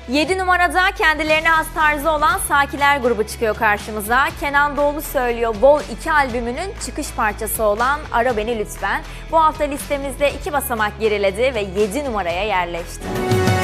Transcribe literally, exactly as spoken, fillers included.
yedi numarada kendilerine has tarzı olan Sakiler grubu çıkıyor karşımıza. Kenan Doğulu Söylüyor Vol iki albümünün çıkış parçası olan Ara Beni Lütfen bu hafta listemizde iki basamak geriledi ve yedi numaraya yerleşti.